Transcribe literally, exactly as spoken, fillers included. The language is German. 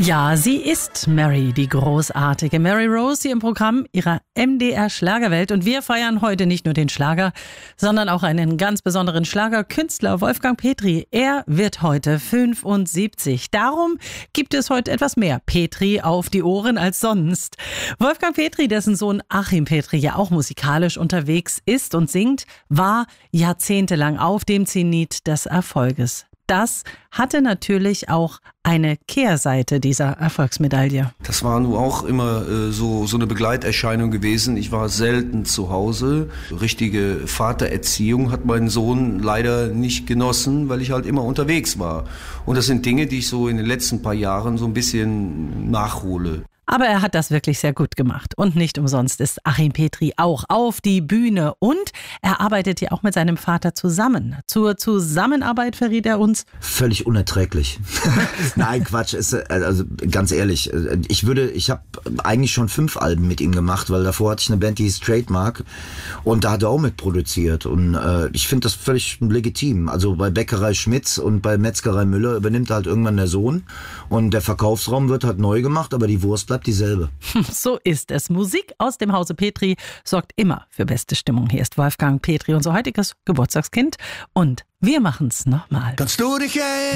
Ja, sie ist Mary, die großartige Mary Rose, hier im Programm ihrer M D R Schlagerwelt. Und wir feiern heute nicht nur den Schlager, sondern auch einen ganz besonderen Schlagerkünstler, Wolfgang Petri. Er wird heute fünfundsiebzig. Darum gibt es heute etwas mehr Petri auf die Ohren als sonst. Wolfgang Petri, dessen Sohn Achim Petri ja auch musikalisch unterwegs ist und singt, war jahrzehntelang auf dem Zenit des Erfolges. Das hatte natürlich auch eine Kehrseite dieser Erfolgsmedaille. Das war nun auch immer äh, so, so eine Begleiterscheinung gewesen. Ich war selten zu Hause. Richtige Vatererziehung hat mein Sohn leider nicht genossen, weil ich halt immer unterwegs war. Und das sind Dinge, die ich so in den letzten paar Jahren so ein bisschen nachhole. Aber er hat das wirklich sehr gut gemacht. Und nicht umsonst ist Achim Petri auch auf die Bühne. Und er arbeitet ja auch mit seinem Vater zusammen. Zur Zusammenarbeit verriet er uns: völlig unerträglich. Nein, Quatsch. Ist, also ganz ehrlich, ich würde, ich habe eigentlich schon fünf Alben mit ihm gemacht, weil davor hatte ich eine Band, die hieß Trademark. Und da hat er auch mitproduziert. Und äh, ich finde das völlig legitim. Also bei Bäckerei Schmitz und bei Metzgerei Müller übernimmt halt irgendwann der Sohn. Und der Verkaufsraum wird halt neu gemacht, aber die Wurst bleibt dieselbe. So ist es. Musik aus dem Hause Petri sorgt immer für beste Stimmung. Hier ist Wolfgang Petri, unser heutiges Geburtstagskind. Und wir machen's nochmal. Kannst du dich